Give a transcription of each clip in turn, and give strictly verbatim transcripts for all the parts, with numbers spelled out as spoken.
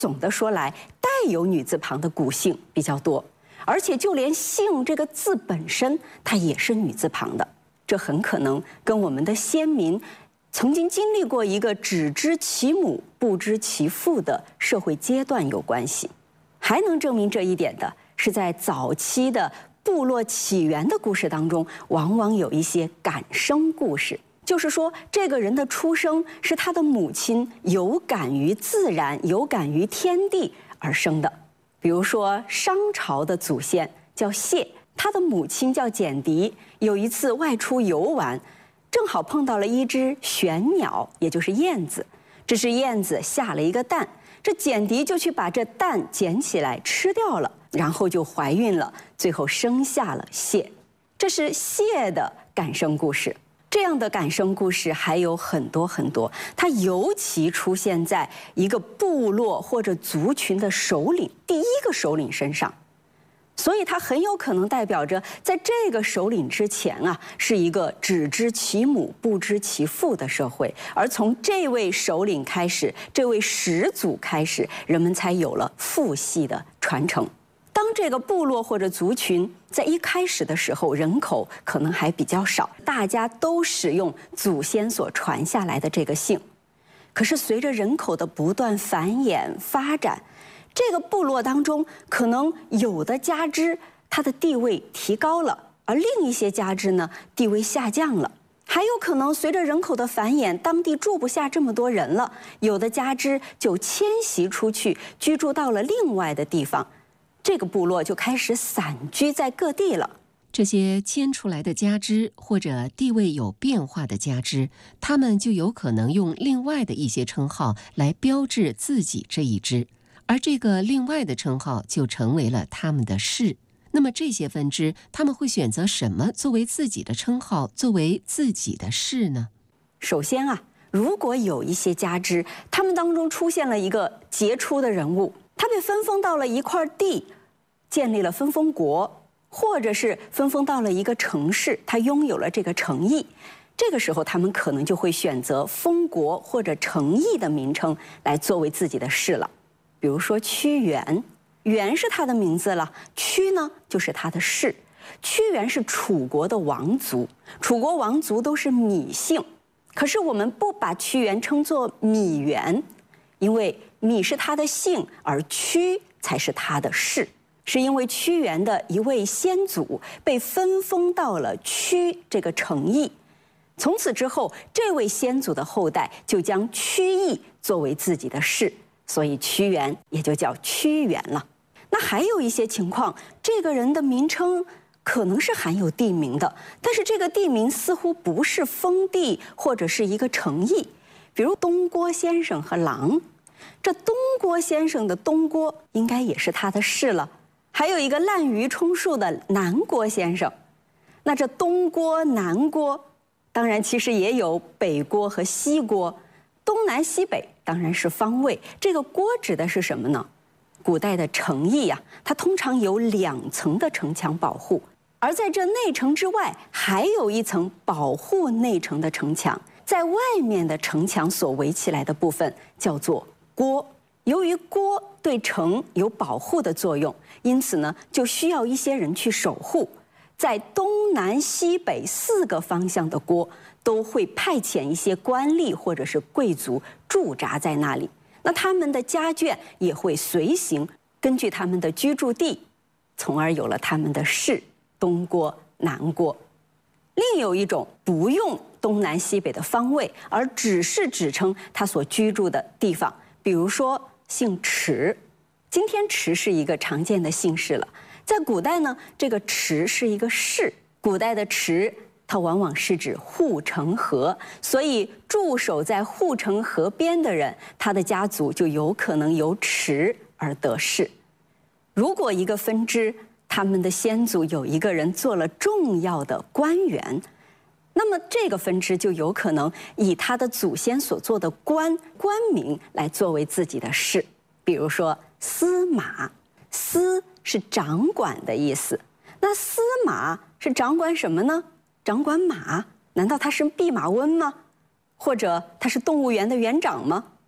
总的说来，带有女字旁的古姓比较多，而且就连姓这个字本身，它也是女字旁的。这很可能跟我们的先民曾经经历过一个只知其母不知其父的社会阶段有关系。还能证明这一点的是，在早期的部落起源的故事当中，往往有一些感生故事。就是说，这个人的出生是他的母亲有感于自然、有感于天地而生的。比如说，商朝的祖先叫谢，他的母亲叫简狄。有一次外出游玩，正好碰到了一只玄鸟，也就是燕子。这只燕子下了一个蛋，这简狄就去把这蛋捡起来吃掉了，然后就怀孕了，最后生下了谢。这是谢的感生故事。这样的感生故事还有很多很多，它尤其出现在一个部落或者族群的首领，第一个首领身上，所以它很有可能代表着，在这个首领之前啊，是一个只知其母不知其父的社会，而从这位首领开始，这位始祖开始，人们才有了父系的传承。当这个部落或者族群在一开始的时候，人口可能还比较少，大家都使用祖先所传下来的这个姓。可是随着人口的不断繁衍发展，这个部落当中可能有的家支它的地位提高了，而另一些家支呢地位下降了。还有可能随着人口的繁衍，当地住不下这么多人了，有的家支就迁徙出去，居住到了另外的地方。这个部落就开始散居在各地了。 这些迁出来的家支或者地位有变化的家支，他们就有可能用另外的一些称号来标志自己这一支，而这个另外的称号就成为了他们的氏。那么这些分支，他们会选择什么作为自己的称号，作为自己的氏呢？ 首先啊，如果有一些家支，他们当中出现了一个杰出的人物，他被分封到了一块地，建立了分封国，或者是分封到了一个城市，他拥有了这个城邑。这个时候，他们可能就会选择封国或者城邑的名称来作为自己的氏了。比如说屈原，原是他的名字了，屈呢就是他的氏。屈原是楚国的王族，楚国王族都是芈姓，可是我们不把屈原称作芈原，因为芈是他的姓，而屈才是他的氏，是因为屈原的一位先祖被分封到了曲这个城邑，从此之后，这位先祖的后代就将曲邑作为自己的氏，所以屈原也就叫屈原了。那还有一些情况，这个人的名称可能是含有地名的，但是这个地名似乎不是封地或者是一个城邑，比如东郭先生和郎。这东郭先生的东郭应该也是他的氏了，还有一个滥竽充数的南郭先生。那这东郭、南郭，当然其实也有北郭和西郭，东南西北当然是方位。这个郭指的是什么呢？古代的城邑啊，它通常有两层的城墙保护，而在这内城之外，还有一层保护内城的城墙，在外面的城墙所围起来的部分叫做郭。由于郭对城有保护的作用，因此呢，就需要一些人去守护。在东南西北四个方向的郭，都会派遣一些官吏或者是贵族驻扎在那里。那他们的家眷也会随行，根据他们的居住地，从而有了他们的氏，东郭、南郭。另有一种不用东南西北的方位，而只是指称他所居住的地方，比如说姓池。今天池是一个常见的姓氏了，在古代呢，这个池是一个氏。古代的池它往往是指护城河，所以驻守在护城河边的人，他的家族就有可能由池而得氏。如果一个分支他们的先祖有一个人做了重要的官员，那么这个分支就有可能以他的祖先所做的官官名来作为自己的氏。比如说司马，司是掌管的意思，那司马是掌管什么呢？掌管马，难道他是弼马温吗？或者他是动物园的园长吗？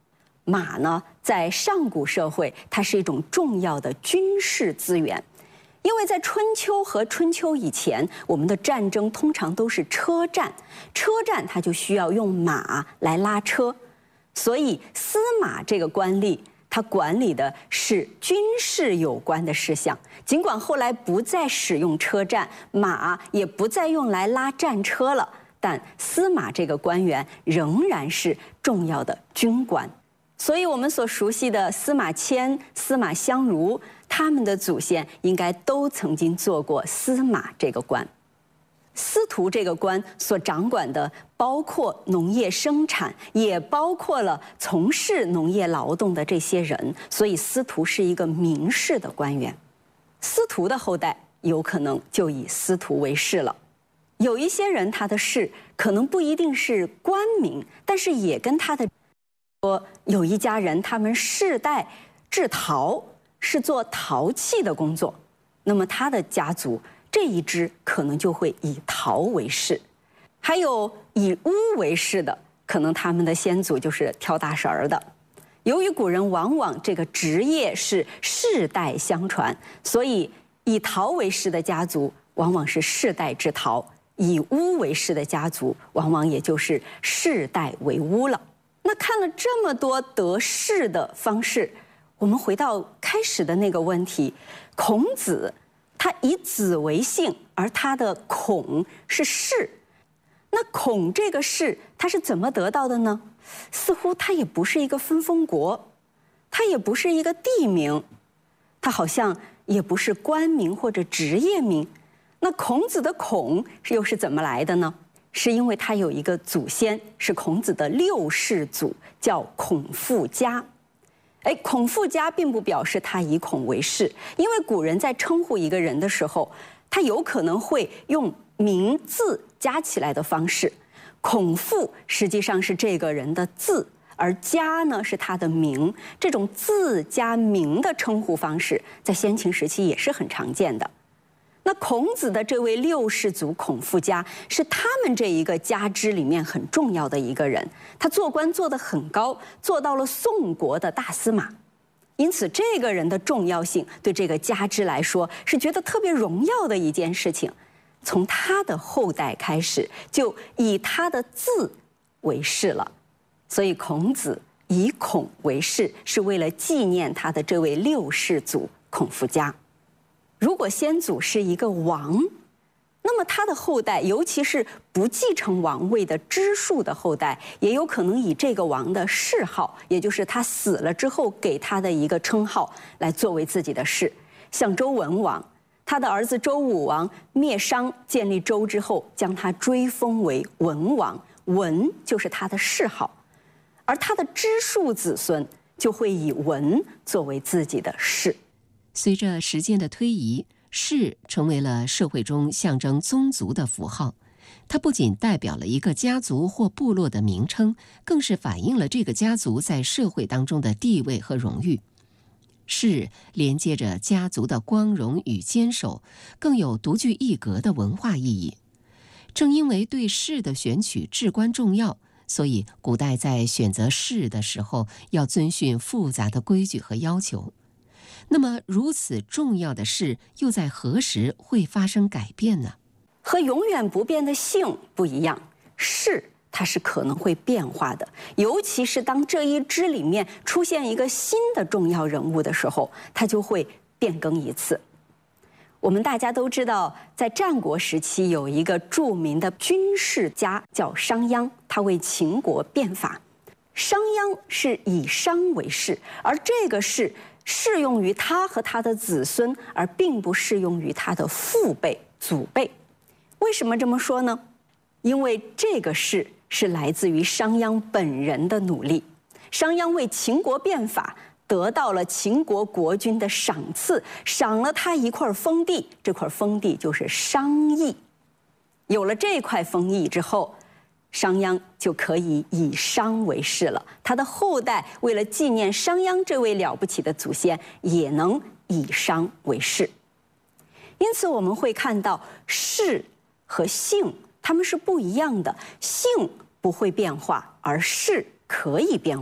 马呢，在上古社会，它是一种重要的军事资源，因为在春秋和春秋以前，我们的战争通常都是车战，车战它就需要用马来拉车，所以司马这个官吏，他管理的是军事有关的事项。尽管后来不再使用车战，马也不再用来拉战车了，但司马这个官员仍然是重要的军官。所以我们所熟悉的司马迁、司马相如，他们的祖先应该都曾经做过司马这个官。司徒这个官所掌管的包括农业生产，也包括了从事农业劳动的这些人，所以司徒是一个民事的官员。司徒的后代有可能就以司徒为氏了。有一些人他的氏可能不一定是官名，但是也跟他的说，有一家人他们世代制陶，是做陶器的工作，那么他的家族这一支可能就会以陶为氏。还有以巫为氏的，可能他们的先祖就是跳大神儿的。由于古人往往这个职业是世代相传，所以以陶为氏的家族往往是世代制陶，以巫为氏的家族往往也就是世代为巫了。那看了这么多得势的方式，我们回到开始的那个问题，孔子他以子为姓，而他的孔是氏。那孔这个氏他是怎么得到的呢？似乎他也不是一个分封国，他也不是一个地名，他好像也不是官名或者职业名。那孔子的孔又是怎么来的呢？是因为他有一个祖先是孔子的六世祖，叫孔父嘉。哎，孔父嘉并不表示他以孔为氏，因为古人在称呼一个人的时候，他有可能会用名字加起来的方式。孔父实际上是这个人的字，而嘉呢是他的名。这种字加名的称呼方式，在先秦时期也是很常见的。那孔子的这位六世祖孔父嘉是他们这一个家支里面很重要的一个人，他做官做得很高，做到了宋国的大司马。因此这个人的重要性对这个家支来说是觉得特别荣耀的一件事情。从他的后代开始，就以他的字为氏了。所以孔子以孔为氏，是为了纪念他的这位六世祖孔父嘉。如果先祖是一个王，那么他的后代，尤其是不继承王位的支庶的后代，也有可能以这个王的谥号，也就是他死了之后给他的一个称号，来作为自己的谥。像周文王，他的儿子周武王灭商建立周之后，将他追封为文王，文就是他的谥号，而他的支庶子孙就会以文作为自己的谥。 随着时间的推移，氏成为了社会中象征宗族的符号。它不仅代表了一个家族或部落的名称，更是反映了这个家族在社会当中的地位和荣誉。氏连接着家族的光荣与坚守，更有独具一格的文化意义。正因为对氏的选取至关重要，所以古代在选择氏的时候要遵循复杂的规矩和要求。那么如此重要的事又在何时会发生改变呢？ 和永远不变的姓不一样，氏它是可能会变化的，尤其是当这一支里面出现一个新的重要人物的时候，它就会变更一次。我们大家都知道，在战国时期有一个著名的军事家叫商鞅，他为秦国变法。商鞅是以商为氏，而这个氏适用于他和他的子孙，而并不适用于他的父辈、祖辈。为什么这么说呢？因为这个氏是来自于商鞅本人的努力。商鞅为秦国变法，得到了秦国国君的赏赐，赏了他一块封地，这块封地就是商邑。有了这块封邑之后，商鞅就可以以商为氏了。他的后代为了纪念商鞅这位了不起的祖先，也能以商为氏。因此我们会看到氏和姓它们是不一样的，姓不会变化，而氏可以变化。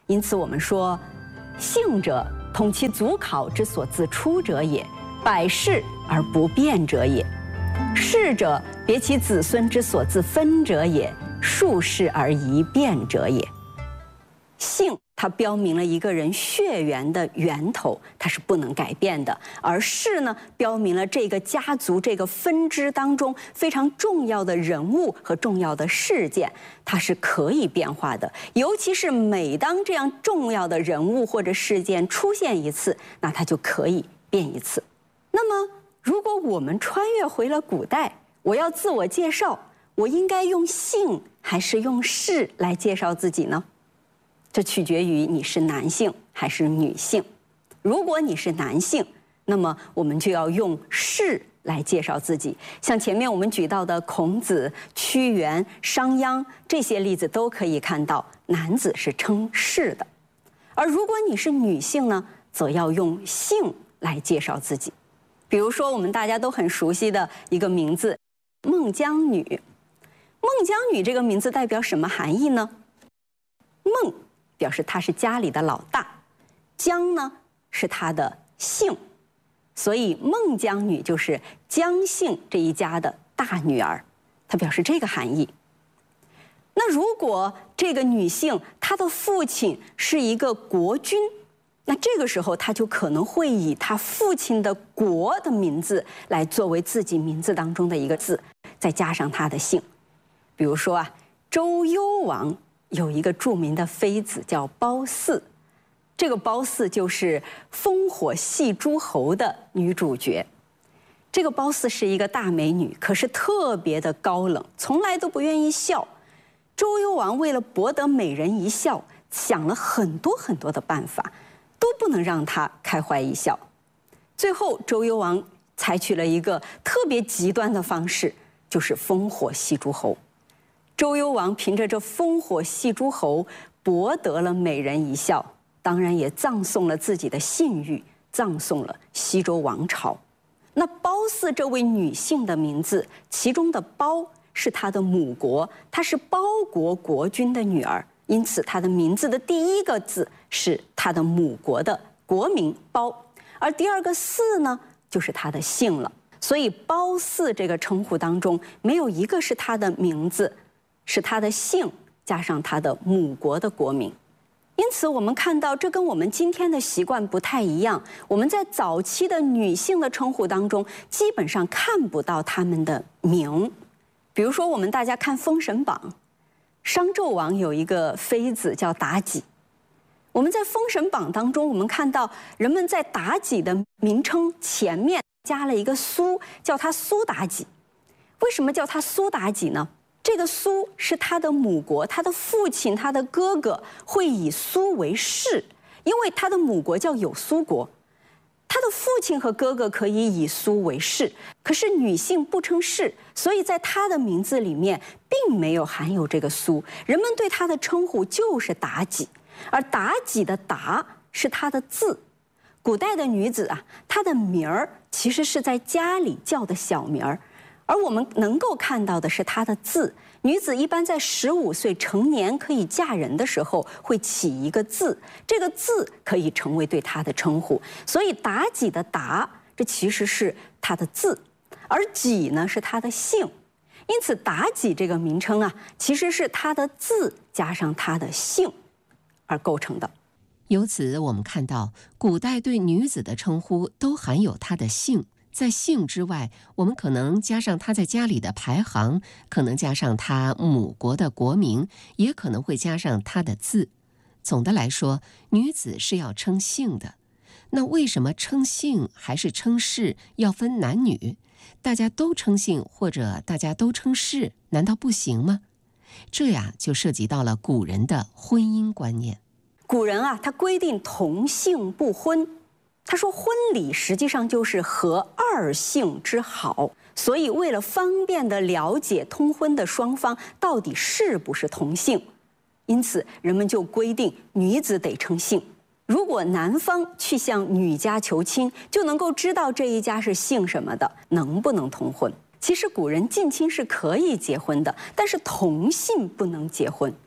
因此我们说，幸者统其祖考之所自出者也，百世而不变者也；世者别其子孙之所自分者也，数世而一变者也。姓它标明了一个人血缘的源头，它是不能改变的；而世呢，标明了这个家族这个分支当中非常重要的人物和重要的事件，它是可以变化的。尤其是每当这样重要的人物或者事件出现一次，那它就可以变一次。那么，如果我们穿越回了古代，我要自我介绍，我应该用姓还是用氏来介绍自己呢？这取决于你是男性还是女性。如果你是男性，那么我们就要用氏来介绍自己。像前面我们举到的孔子、屈原、商鞅这些例子都可以看到，男子是称氏的。而如果你是女性呢，则要用姓来介绍自己。比如说我们大家都很熟悉的一个名字孟姜女。孟姜女这个名字代表什么含义呢？孟表示她是家里的老大，姜呢是她的姓，所以孟姜女就是姜姓这一家的大女儿，它表示这个含义。那如果这个女性她的父亲是一个国君，那这个时候她就可能会以她父亲的国的名字来作为自己名字当中的一个字，再加上她的姓。比如说啊，周幽王有一个著名的妃子叫褒姒，这个褒姒就是烽火戏诸侯的女主角。这个褒姒是一个大美女，可是特别的高冷，从来都不愿意笑。周幽王为了博得美人一笑，想了很多很多的办法，都不能让她开怀一笑。最后周幽王采取了一个特别极端的方式，就是烽火戏诸侯。周幽王凭着这烽火戏诸侯博得了美人一笑，当然也葬送了自己的信誉，葬送了西周王朝。那褒姒这位女性的名字，其中的褒是她的母国，她是褒国国君的女儿，因此她的名字的第一个字是她的母国的国名褒，而第二个姒呢，就是她的姓了。所以褒姒这个称呼当中，没有一个是她的名字，是她的姓加上她的母国的国名。因此我们看到这跟我们今天的习惯不太一样，我们在早期的女性的称呼当中基本上看不到她们的名。比如说我们大家看《封神榜》，商纣王有一个妃子叫妲己。我们在《封神榜》当中，我们看到人们在妲己的名称前面加了一个苏，叫她苏妲己。为什么叫她苏妲己呢？这个苏是她的母国，她的父亲、她的哥哥会以苏为氏，因为她的母国叫有苏国，她的父亲和哥哥可以以苏为氏，可是女性不称氏，所以在她的名字里面并没有含有这个苏，人们对她的称呼就是妲己，而妲己的妲是她的字。古代的女子啊，她的名儿其实是在家里叫的小名儿，而我们能够看到的是她的字。女子一般在十五岁成年可以嫁人的时候，会起一个字，这个字可以成为对她的称呼。所以妲己的妲，这其实是她的字，而己呢是她的姓。因此妲己这个名称啊，其实是她的字加上她的姓而构成的。 由此我们看到，古代对女子的称呼都含有她的姓。在姓之外，我们可能加上她在家里的排行，可能加上她母国的国名，也可能会加上她的字。总的来说，女子是要称姓的。那为什么称姓还是称氏要分男女？大家都称姓或者大家都称氏，难道不行吗？这呀就涉及到了古人的婚姻观念。 古人啊，他规定同姓不婚。他说婚礼实际上就是合二姓之好，所以为了方便地了解通婚的双方到底是不是同姓，因此人们就规定女子得称姓。如果男方去向女家求亲，就能够知道这一家是姓什么的，能不能通婚。其实古人近亲是可以结婚的，但是同姓不能结婚。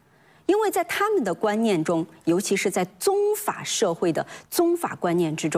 因为在他们的观念中，尤其是在宗法社会的宗法观念之中。